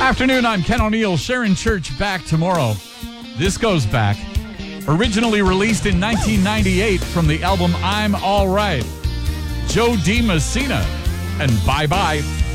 Afternoon, I'm Ken O'Neill. Sharon Church back tomorrow. This goes back. Originally released in 1998 from the album I'm All Right. Joe D. Messina and Bye Bye.